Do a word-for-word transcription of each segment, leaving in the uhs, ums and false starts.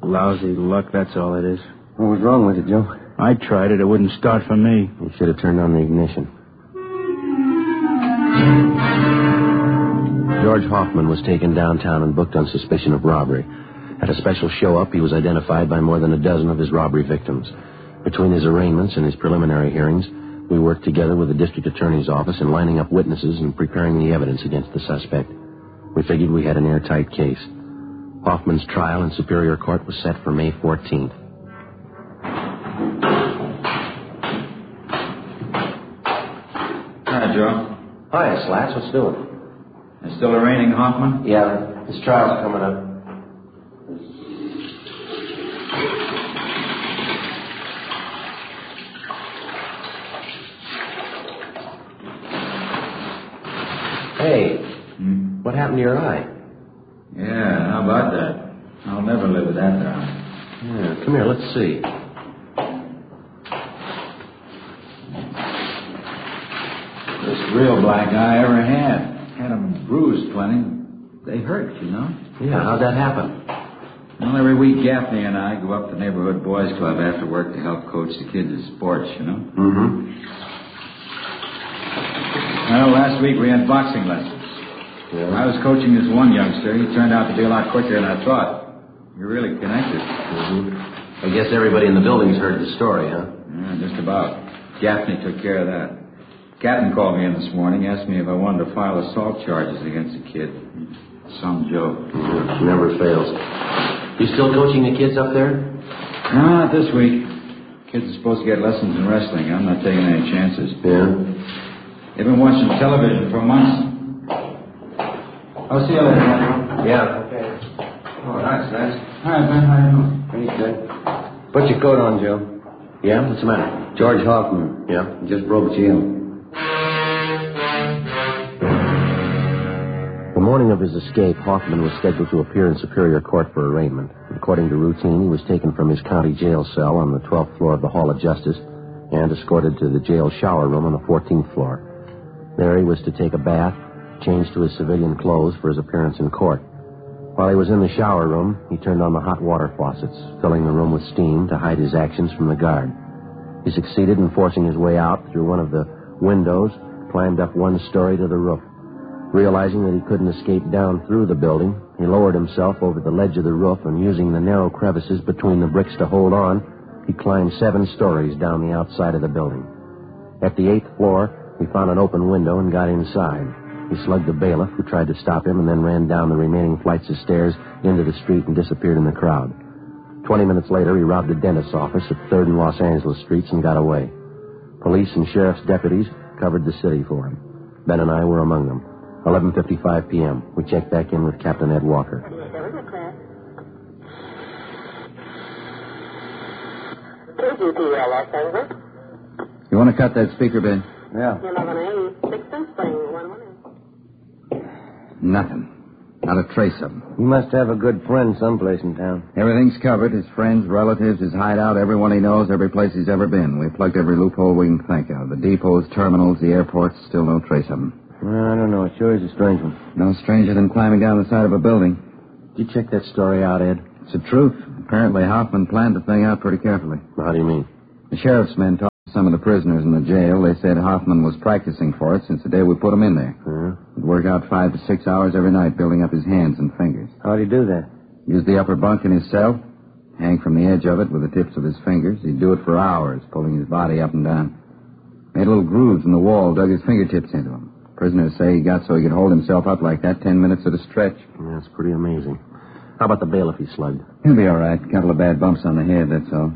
Lousy luck, that's all it is. What was wrong with it, Joe? I tried it. It wouldn't start for me. You should have turned on the ignition. George Hoffman was taken downtown and booked on suspicion of robbery. At a special show-up, he was identified by more than a dozen of his robbery victims. Between his arraignments and his preliminary hearings, we worked together with the district attorney's office in lining up witnesses and preparing the evidence against the suspect. We figured we had an airtight case. Hoffman's trial in Superior Court was set for May fourteenth. Hi, Joe. Hi, Slats. What's doing? You're still arraigning Hoffman? Yeah, his trial's coming up. Hey, Hmm? what happened to your eye? Yeah, how about that? I'll never live with that down. Yeah, come here, let's see. First real black eye I ever had. Had them bruised plenty. They hurt, you know. Yeah, how'd that happen? Well, every week Gaffney and I go up to the neighborhood boys club after work to help coach the kids at sports, you know. Mm-hmm. Well, last week we had boxing lessons. Yeah. I was coaching this one youngster. He turned out to be a lot quicker than I thought. You're really connected. Mm-hmm. I guess everybody in the building's heard the story, huh? Yeah, just about. Gaffney took care of that. Captain called me in this morning, asked me if I wanted to file assault charges against the kid. Some joke. Mm-hmm. Never fails. You still coaching the kids up there? No, not this week. Kids are supposed to get lessons in wrestling. I'm not taking any chances. Yeah. They've been watching television for months. I'll see you later, Daniel. Yeah. Okay. Oh, that's nice. Hi, Ben. How you doing? Pretty good. Put your coat on, Joe. Yeah? What's the matter? George Hoffman. Yeah? Just broke jail. The morning of his escape, Hoffman was scheduled to appear in Superior Court for arraignment. According to routine, he was taken from his county jail cell on the twelfth floor of the Hall of Justice and escorted to the jail shower room on the fourteenth floor. There he was to take a bath, change to his civilian clothes for his appearance in court. While he was in the shower room, he turned on the hot water faucets, filling the room with steam to hide his actions from the guard. He succeeded in forcing his way out through one of the windows, climbed up one story to the roof. Realizing that he couldn't escape down through the building, he lowered himself over the ledge of the roof and, using the narrow crevices between the bricks to hold on, he climbed seven stories down the outside of the building. At the eighth floor, he found an open window and got inside. He slugged the bailiff, who tried to stop him, and then ran down the remaining flights of stairs into the street and disappeared in the crowd. Twenty minutes later, he robbed a dentist's office at third and Los Angeles Streets and got away. Police and sheriff's deputies covered the city for him. Ben and I were among them. eleven fifty-five p.m. We checked back in with Captain Ed Walker. You want to cut that speaker, Ben? Yeah. Nothing. Not a trace of him. He must have a good friend someplace in town. Everything's covered. His friends, relatives, his hideout, everyone he knows, every place he's ever been. We plugged every loophole we can think of. The depots, terminals, the airports, still no trace of him. Well, I don't know. It sure is a strange one. No stranger than climbing down the side of a building. Did you check that story out, Ed? It's the truth. Apparently, Hoffman planned the thing out pretty carefully. How do you mean? The sheriff's men talked to some of the prisoners in the jail. They said Hoffman was practicing for it since the day we put him in there. Yeah. He'd work out five to six hours every night, building up his hands and fingers. How'd he do that? Use the upper bunk in his cell, hang from the edge of it with the tips of his fingers. He'd do it for hours, pulling his body up and down. Made little grooves in the wall, dug his fingertips into them. Prisoners say he got so he could hold himself up like that ten minutes at a stretch. Yeah, that's pretty amazing. How about the bailiff he slugged? He'll be all right. A couple of bad bumps on the head, that's all.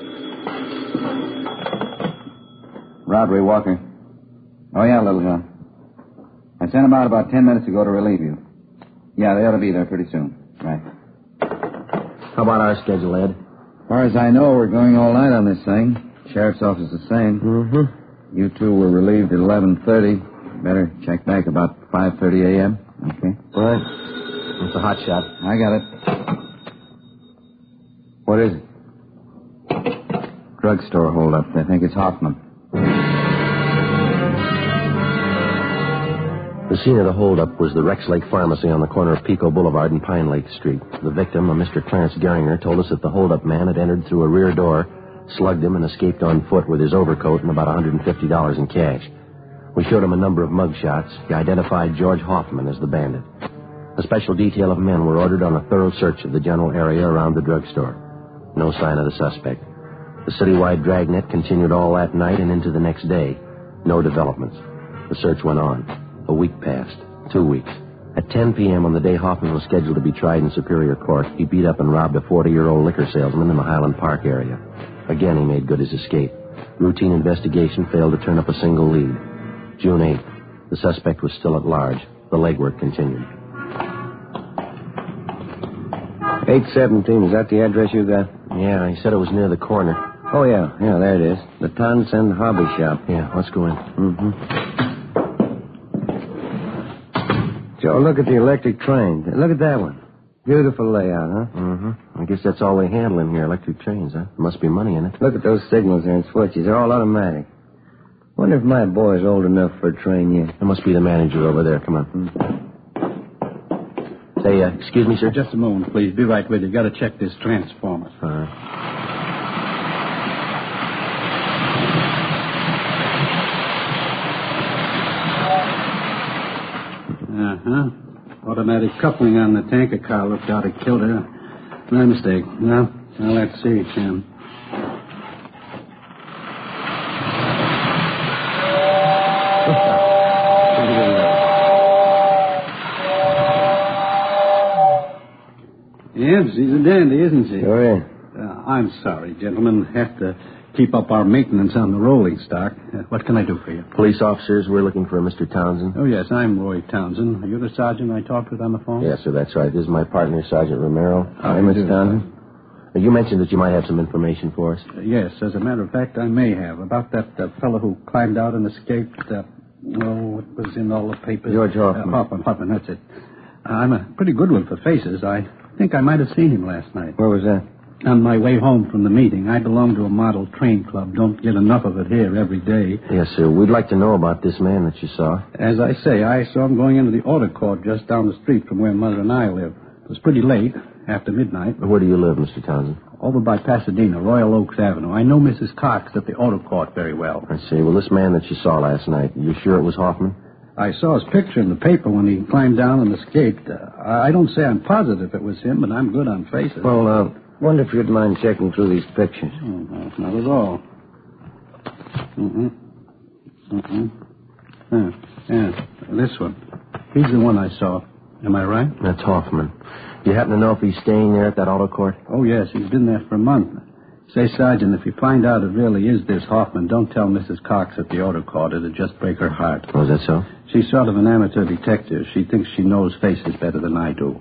Robbery, Walker. Oh, yeah, Little John. I sent them out about ten minutes ago to relieve you. Yeah, they ought to be there pretty soon. Right. How about our schedule, Ed? As far as I know, we're going all night on this thing. Sheriff's office the same. Mm-hmm. You two were relieved at eleven thirty. Better check back about five thirty a.m. Okay. All right. It's a hot shot. I got it. What is it? Drugstore holdup. I think it's Hoffman. The The scene of the holdup was the Rex Lake Pharmacy on the corner of Pico Boulevard and Pine Lake Street. The victim, a Mister Clarence Geringer, told us that the holdup man had entered through a rear door, slugged him, and escaped on foot with his overcoat and about one hundred fifty dollars in cash. We showed him a number of mug shots. He identified George Hoffman as the bandit. A special detail of men were ordered on a thorough search of the general area around the drugstore. No sign of the suspect. The citywide dragnet continued all that night and into the next day. No developments. The search went on. A week passed. Two weeks. At ten p.m. on the day Hoffman was scheduled to be tried in Superior Court, he beat up and robbed a forty-year-old liquor salesman in the Highland Park area. Again, he made good his escape. Routine investigation failed to turn up a single lead. June eighth. The suspect was still at large. The legwork continued. eight seventeen, is that the address you got? Yeah, he said it was near the corner. Oh, yeah, yeah, there it is. The Townsend Hobby Shop. Yeah, let's go in. Mm-hmm. Joe, look at the electric train. Look at that one. Beautiful layout, huh? Mm-hmm. I guess that's all they handle in here, electric trains, huh? There must be money in it. Look at those signals there and switches. They're all automatic. Wonder if my boy's old enough for a train yet. There must be the manager over there. Come on. Mm-hmm. Say, uh, excuse me, sir? Just a moment, please. Be right with you. Got to check this transformer. All right. Uh-huh. Automatic coupling on the tanker car looked out. It killed her. My mistake. Now, now let's see, Jim. Yes, she's a dandy, isn't she? Sure is. Uh, I'm sorry, gentlemen. Have to keep up our maintenance on the rolling stock. Uh, what can I do for you? Police officers, we're looking for a Mister Townsend. Oh, yes, I'm Roy Townsend. Are you the sergeant I talked with on the phone? Yes, sir, that's right. This is my partner, Sergeant Romero. Hi, Mister Townsend. Uh, You mentioned that you might have some information for us. Uh, yes, as a matter of fact, I may have. About that uh, fellow who climbed out and escaped. Uh, oh, it was in all the papers. George Hoffman. Uh, Hoffman, Hoffman, that's it. Uh, I'm a pretty good one for faces. I think I might have seen him last night. Where was that? On my way home from the meeting. I belong to a model train club. Don't get enough of it here every day. Yes, sir. We'd like to know about this man that you saw. As I say, I saw him going into the auto court just down the street from where Mother and I live. It was pretty late, after midnight. Where do you live, Mister Townsend? Over by Pasadena, Royal Oaks Avenue. I know Missus Cox at the auto court very well. I see. Well, this man that you saw last night, you sure it was Hoffman? I saw his picture in the paper when he climbed down and escaped. Uh, I don't say I'm positive it was him, but I'm good on faces. Well, uh, wonder if you'd mind checking through these pictures. Oh, no, not at all. Mm-hmm. Mm-hmm. Yeah, yeah, this one. He's the one I saw. Am I right? That's Hoffman. Do you happen to know if he's staying there at that auto court? Oh, yes, he's been there for a month. Say, Sergeant, if you find out it really is this Hoffman, don't tell Missus Cox at the auto court. It'd just break her heart. Oh, is that so? She's sort of an amateur detective. She thinks she knows faces better than I do.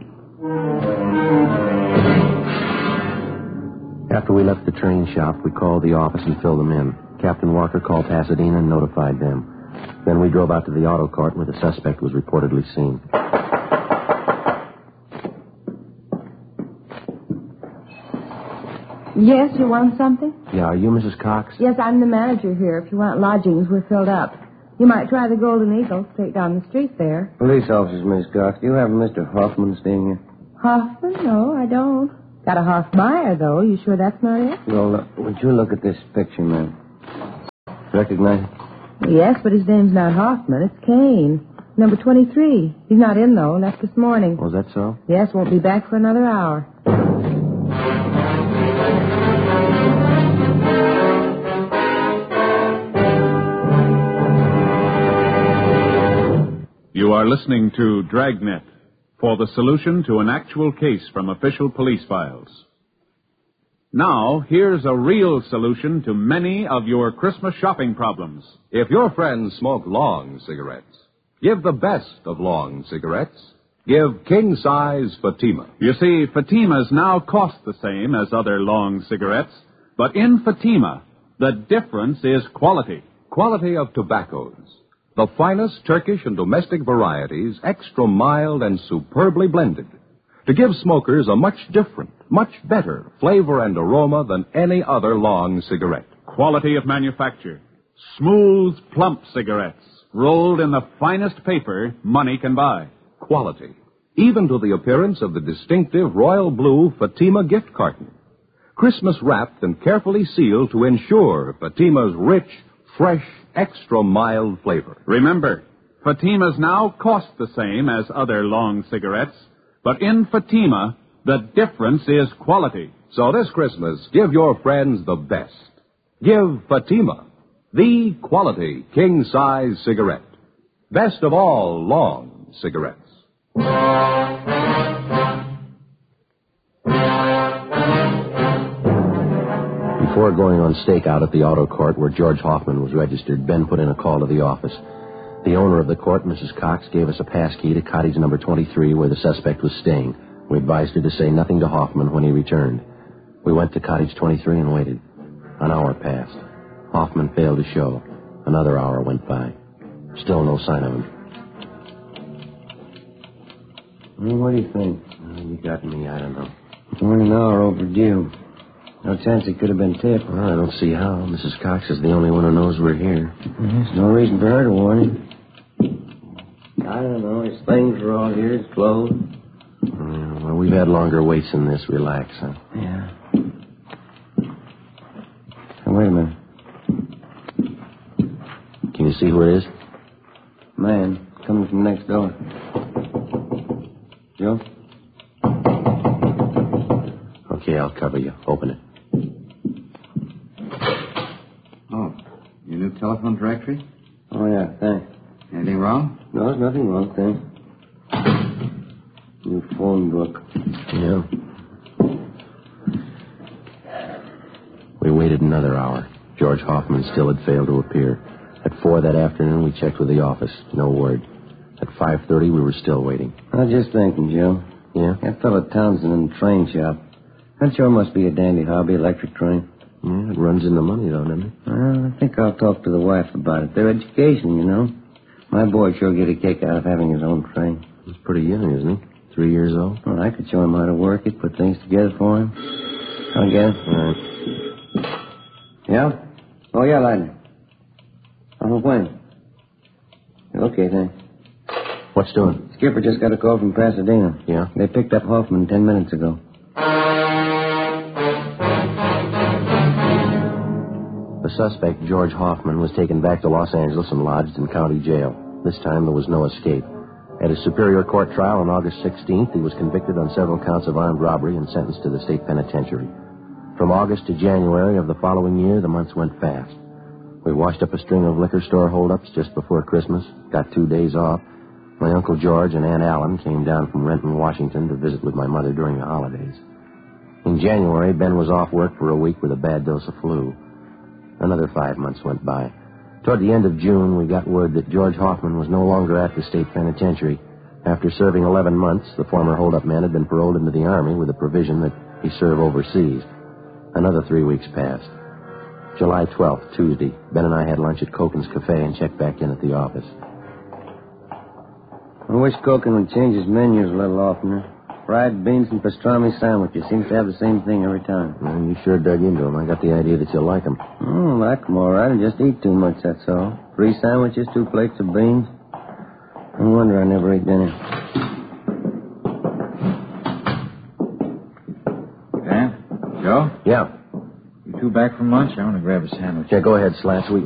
After we left the train shop, we called the office and filled them in. Captain Walker called Pasadena and notified them. Then we drove out to the auto court where the suspect was reportedly seen. Yes, you want something? Yeah, are you Missus Cox? Yes, I'm the manager here. If you want lodgings, we're filled up. You might try the Golden Eagle straight down the street there. Police officers, Miss Cox. Do you have a Mister Hoffman staying here? Hoffman? No, I don't. Got a Hoffmeyer, though. You sure that's not it? Well, uh, would you look at this picture, ma'am? Recognize it? Yes, but his name's not Hoffman. It's Kane. Number twenty-three. He's not in, though. Left this morning. Was that so? Yes, won't be back for another hour. You are listening to Dragnet, for the solution to an actual case from official police files. Now, here's a real solution to many of your Christmas shopping problems. If your friends smoke long cigarettes, give the best of long cigarettes. Give king-size Fatima. You see, Fatimas now cost the same as other long cigarettes, but in Fatima, the difference is quality. Quality of tobaccos. The finest Turkish and domestic varieties, extra mild and superbly blended, to give smokers a much different, much better flavor and aroma than any other long cigarette. Quality of manufacture. Smooth, plump cigarettes. rolled in the finest paper money can buy. Quality, even to the appearance of the distinctive royal blue Fatima gift carton. Christmas wrapped and carefully sealed to ensure Fatima's rich, fresh, extra mild flavor. Remember, Fatimas now cost the same as other long cigarettes, but in Fatima, the difference is quality. So this Christmas, give your friends the best. Give Fatima, the quality king-size cigarette. Best of all long cigarettes. Before going on stakeout at the auto court where George Hoffman was registered, Ben put in a call to the office. The owner of the court, Missus Cox, gave us a pass key to cottage number twenty-three where the suspect was staying. We advised her to say nothing to Hoffman when he returned. We went to cottage twenty-three and waited. An hour passed. Hoffman failed to show. Another hour went by. Still no sign of him. Well, what do you think? Well, you got me, I don't know. Only an hour overdue. No chance it could have been tipped. Well, I don't see how. Missus Cox is the only one who knows we're here. There's no reason for her to warn him. I don't know. His things are all here. His clothes. Yeah, well, we've had longer waits than this. Relax, huh? Yeah. Now, wait a minute. Can you see who it is? Man, coming from next door. Joe? Okay, I'll cover you. Open it. Oh, your new telephone directory? Oh, yeah, thanks. Anything wrong? No, there's nothing wrong, thanks. New phone book. Yeah. We waited another hour. George Hoffman still had failed to appear. At four that afternoon, we checked with the office. No word. At five thirty, we were still waiting. I was just thinking, Joe. Yeah? That fellow Townsend in the train shop. That sure must be a dandy hobby, electric train. Yeah, it runs into money, though, doesn't it? Well, I think I'll talk to the wife about it. Their education, you know. My boy sure get a kick out of having his own train. He's pretty young, isn't he? Three years old? Well, I could show him how to work it, put things together for him. I guess. All right. Yeah? Oh, yeah, Lightning. Oh, when? Okay, thanks. What's doing? Skipper just got a call from Pasadena. Yeah? They picked up Hoffman ten minutes ago. The suspect, George Hoffman, was taken back to Los Angeles and lodged in county jail. This time there was no escape. At his Superior Court trial on August sixteenth, he was convicted on several counts of armed robbery and sentenced to the state penitentiary. From August to January of the following year, the months went fast. We washed up a string of liquor store holdups just before Christmas, got two days off. My Uncle George and Aunt Allen came down from Renton, Washington to visit with my mother during the holidays. In January, Ben was off work for a week with a bad dose of flu. Another five months went by. Toward the end of June, we got word that George Hoffman was no longer at the state penitentiary. After serving eleven months, the former holdup man had been paroled into the Army with the provision that he serve overseas. Another three weeks passed. July twelfth, Tuesday, Ben and I had lunch at Koken's Cafe and checked back in at the office. I wish Koken would change his menus a little oftener. Fried beans and pastrami sandwiches seems to have the same thing every time. Well, you sure dug into them. I got the idea that you like them. Oh, I like them all right. I just eat too much, that's all. Three sandwiches, two plates of beans. No wonder I never ate dinner. Dan? Joe? Yeah. You two back from lunch? I want to grab a sandwich. Yeah, go ahead, Slats. We